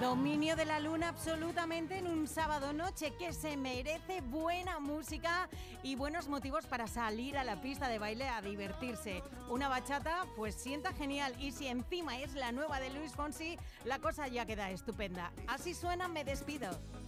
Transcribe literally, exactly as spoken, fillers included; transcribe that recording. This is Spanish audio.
Dominio de la luna absolutamente en un sábado noche que se merece buena música y buenos motivos para salir a la pista de baile a divertirse. Una bachata pues sienta genial y si encima es la nueva de Luis Fonsi, la cosa ya queda estupenda. Así suena, me despido.